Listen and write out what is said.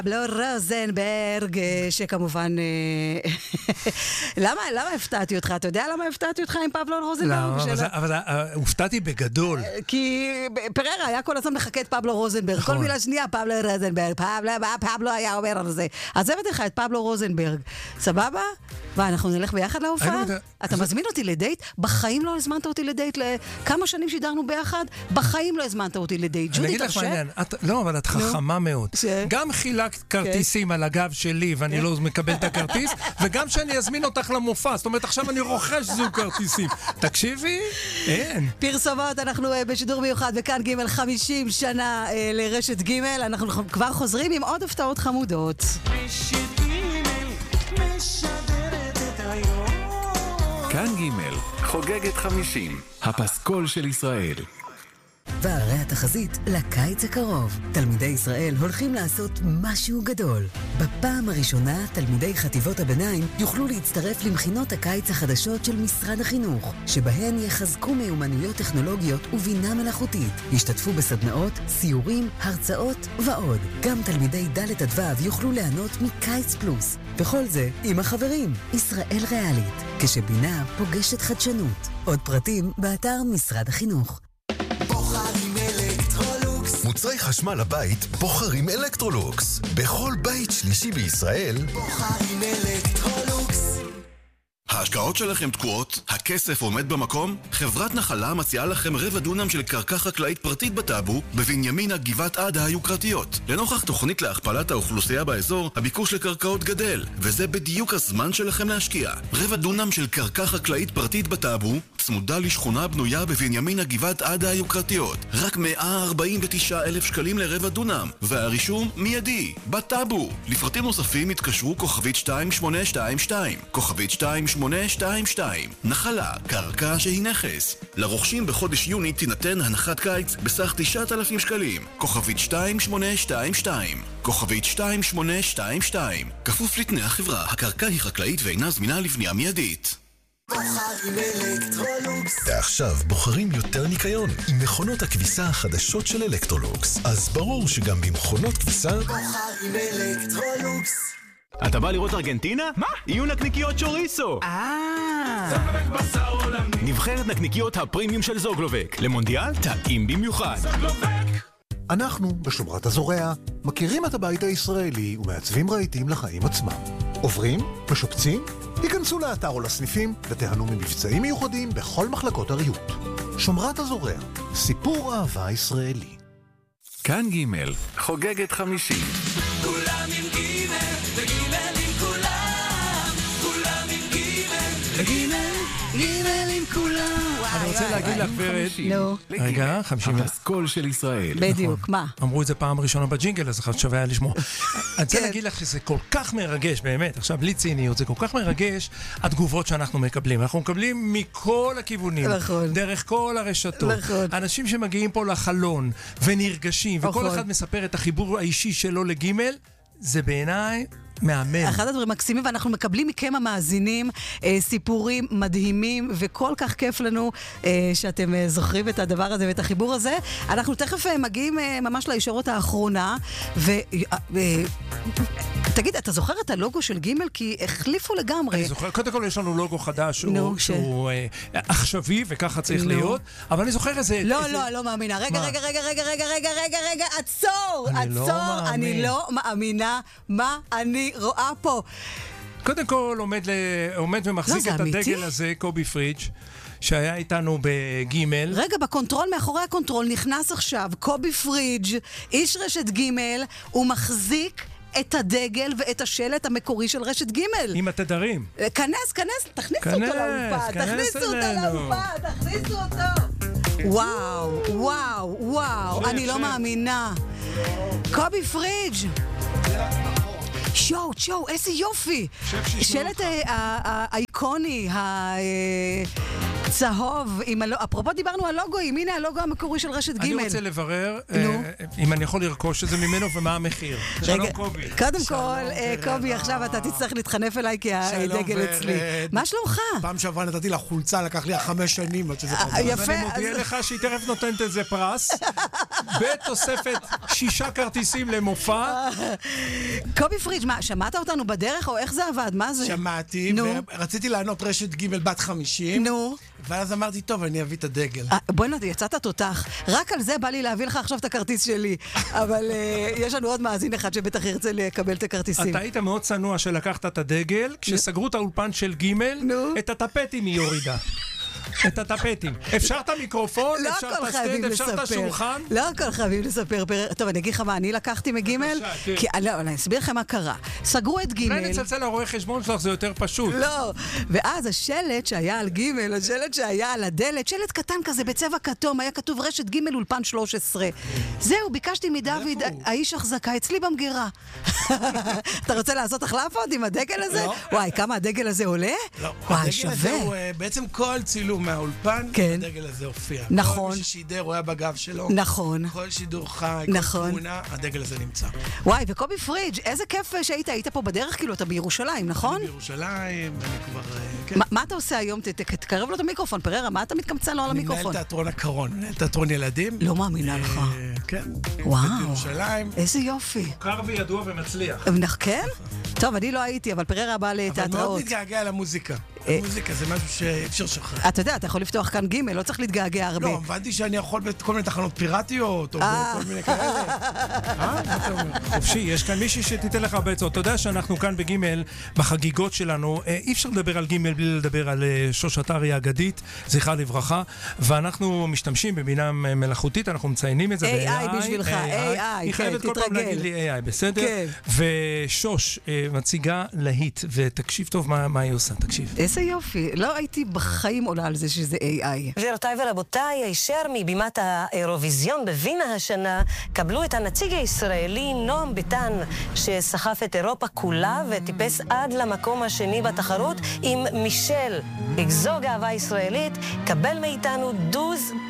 פבלו רוזנברג, שכמובן... למה הפתעתי אותך? אתה יודע למה הפתעתי אותך עם פבלו רוזנברג? לא, אבל הופתעתי בגדול. כי פררה היה כל הזמן מחכה את פבלו רוזנברג. כל מילה שנייה, פבלו רוזנברג. פבלו היה אומר על זה. אז הבאתי לך את פבלו רוזנברג. סבבה? ואנחנו נלך ביחד להופעה? אתה מזמין אותי לדייט? בחיים לא הזמנת אותי לדייט. כמה שנים שידרנו ביחד? בחיים לא הזמנת אותי לדייט. אני אגיד לך מעניין. לא, אבל את חכמה מאוד. גם חילקת כרטיסים על הגב שלי ואני לא מקבל את הכרטיס, וגם שאני אזמין אותך למופע. זאת אומרת, עכשיו אני רוכש זוג כרטיסים. תקשיבי? אין. פרסומות, אנחנו בשידור מיוחד וכאן ג' 50 שנה לרשת ג'. אנחנו כבר חוזרים עם עוד הפתעות חמודות. כאן ג' חוגגת 50, הפסקול של ישראל. והרי התחזית לקיץ הקרוב. תלמידי ישראל הולכים לעשות משהו גדול. בפעם הראשונה, תלמידי חטיבות הביניים יוכלו להצטרף למכינות הקיץ החדשות של משרד החינוך, שבהן יחזקו מיומנויות טכנולוגיות ובינה מלאכותית. ישתתפו בסדנאות, סיורים, הרצאות ועוד. גם תלמידי ד' עד ו' יוכלו ליהנות מקיץ פלוס. וכל זה עם החברים, ישראל ריאלית, כשבינה פוגשת חדשנות. עוד פרטים באתר משרד החינוך. בוחרים אלקטרולוקס. מוצרי חשמל לבית בוחרים אלקטרולוקס. בכל בית שלישי בישראל בוחרים אלקטרולוקס. ההשקעות שלכם תקועות? הכסף עומד במקום? חברת נחלה מציעה לכם רבע דונם של קרקע חקלאית פרטית בטאבו, בבנימינה גבעת עדה היוקרתיות. לנוכח תוכנית להכפלת האוכלוסייה באזור, הביקוש לקרקעות גדל, וזה בדיוק הזמן שלכם להשקיע. רבע דונם של קרקע חקלאית פרטית בטאבו, צמודה לשכונה בנויה בבנימינה גבעת עדה היוקרתיות. רק 149,000 שקלים לרבע דונם, והרישום מיידי, בטאבו. לפרטים נוספים התקשרו כוכבית 2822, כוכבית 2822. נחלה, קרקע שהיא נכס. לרוכשים בחודש יוני תינתן הנחת קיץ בסך 9,000 שקלים. כוכבית 2822. כוכבית 2822. כפוף לתנאי החברה, הקרקע היא חקלאית ואינה זמינה לבנייה מיידית. בוחרים אלקטרולוקס. ועכשיו בוחרים יותר ניקיון עם מכונות הכביסה החדשות של אלקטרולוקס. אז ברור שגם במכונות כביסה בוחרים אלקטרולוקס. אתה בא לראות ארגנטינה? מה? יהיו נקניקיות צ'וריסו. זוגלובק בשר עולמי. נבחרת נקניקיות הפרימיום של זוגלובק. למונדיאל טעים במיוחד. זוגלובק. אנחנו, בשומרת הזורע, מכירים את הבית הישראלי ומעצבים רהיטים לחיים עצמם. עוברים? משופצים? היכנסו לאתר או לסניפים ותיהנו ממבצעים מיוחדים בכל מחלקות הריהוט. שומרת הזורע, סיפור אהבה ישראלי. כאן ג' חוגגת 50. כולם עם ג' וג' עם כולם. כולם עם ג' וג' עם כולם. אני רוצה להגיד לך ורד, רגע, 50. הפסקול של ישראל. בדיוק, מה? אמרו את זה פעם ראשונה בג'ינגל, אז אחד שווה היה לשמוע. אני רוצה להגיד לך שזה כל כך מרגש, באמת, עכשיו בלי ציניות, זה כל כך מרגש, התגובות שאנחנו מקבלים. אנחנו מקבלים מכל הכיוונים, דרך כל הרשתות. אנשים שמגיעים פה לחלון ונרגשים, וכל אחד מספר את החיבור האישי שלו לגימל, זה בעיניי מאמן. אחד הדברים מקסימים, ואנחנו מקבלים מכם המאזינים סיפורים מדהימים, וכל כך כיף לנו שאתם זוכרים את הדבר הזה ואת החיבור הזה. אנחנו תכף מגיעים ממש לישורת האחרונה, תגיד, אתה זוכר את הלוגו של גימל? כי החליפו לגמרי. אני זוכר, קודם כל יש לנו לוגו חדש שהוא עכשווי, וככה צריך להיות, אבל אני זוכר איזה... לא מאמינה. רגע, עצור, אני לא מאמינה מה אני רואה פה. קודם כל עומד ומחזיק את הדגל הזה, קובי פריג' שהיה איתנו בגימל. רגע, בקונטרול, מאחורי הקונטרול, נכנס עכשיו קובי פריג', איש רשת גימל, הוא מחזיק את הדגל ואת השלט המקורי של רשת גימל. עם התדרים. כנס, תכניסו אותו לאופה. תכניסו אותו. וואו, אני לא מאמינה. קובי פריג' שואו, איזה יופי. שלט האיקוני, צהוב, אפרופו דיברנו על לוגוים, הנה הלוגו המקורי של רשת ג'. אני רוצה לברר אם אני יכול לרכוש את זה ממנו ומה המחיר. שלום קובי. קודם כל, קובי, עכשיו אתה תצטרך להתחנף אליי כי הדגל אצלי. מה שלומך? פעם שעברה נתתי לה חולצה, לקח לי 5 שנים. יפה. אני מודיע לך שהיא תכף נותנת איזה פרס. בתוספת 6 כרטיסים למופע. קובי פריג', מה, שמעת אותנו בדרך או איך זה עבד? מה זה? שמעתי, ורציתי לענות רשת ג' בת 50. נו. ואז אמרתי, טוב, אני אביא את הדגל. בואי נדע, יצאת תותח. רק על זה בא לי להביא לך עכשיו את הכרטיס שלי. אבל יש לנו עוד מאזין אחד שבטח ירצה לקבל את הכרטיסים. אתה היית מאוד צנוע שלקחת את הדגל, כשסגרו את האולפן של ג' את הטפטים היא הורידה. את הטפטים. אפשר את המיקרופון, אפשר את הסטנד, אפשר את השולחן. לא הכל חייבים לספר. טוב, אני אגיד לך מה, אני לקחתי מגימל, כי אני אסביר לכם מה קרה. סגרו את גימל. אולי נצלצל לרואה חשבון שלך, זה יותר פשוט. לא, ואז השלט שהיה על גימל, השלט שהיה על הדלת, שלט קטן כזה בצבע כתום, היה כתוב רשת גימל אולפן 13. זהו, ביקשתי מדוד, האיש החזקה, אצלי במגירה. אתה רוצה לעשות החלפות עם הדגל הזה? וואי, כמה הדגל הזה עולה? וואי, שווה. בעצם כל צילום מהאולפן, הדגל הזה הופיע. נכון. כל מי ששידר רואה בגב שלו. נכון. כל שידור חי, כל תמונה, הדגל הזה נמצא. וואי, וקובי פריג', איזה כיף שהיית פה בדרך, כאילו, אתה בירושלים, נכון? אני בירושלים, אני כבר... מה אתה עושה היום? תקרב לו את המיקרופון, פררה, מה אתה מתקמצן לו על המיקרופון? אני מנהל תיאטרון הקרון, מנהל תיאטרון ילדים. לא מאמינה לך. כן. וואו. בירושלים. איזה יופי. מוכר וידוע ומצליח. כן? טוב, אני לא הייתי, אבל פררה בא לתיאטראות. אבל מאוד מתגעגע למוזיקה. המוזיקה זה משהו שאפשר לשחרר. אתה יודע, אתה יכול לפתוח כאן ג' לא צריך להתגעגע הרבה. לא, הבנתי שאני יכול בכל מיני תחנות פיראטיות, או בכל מיני כאלה. מה אתה אומר? חופשי, יש כאן מישהי שתיתן לך בעצות. אתה יודע שאנחנו כאן בג' בחגיגות שלנו, אי אפשר לדבר על ג' בלי לדבר על שוש עטרי האגדית, זכרה לברכה, ואנחנו משתמשים בבינה מלאכותית, אנחנו מציינים את זה ב-AI. AI בשבילך, AI, היא חייבת כל פעם להגיד לי AI, בסדר? ושוש מציגה להיט, ותקשיב טוב מה היא עושה, תקשיב. איזה יופי, לא הייתי בחיים עולה על זה שזה AI. גבירותיי ורבותיי, הישר מבימת האירוויזיון בווינה השנה, קבלו את הנציג הישראלי נועם ביטן, שסחף את אירופה כולה וטיפס עד למקום השני בתחרות עם מישל. זו גאווה ישראלית, קבל מאיתנו דוז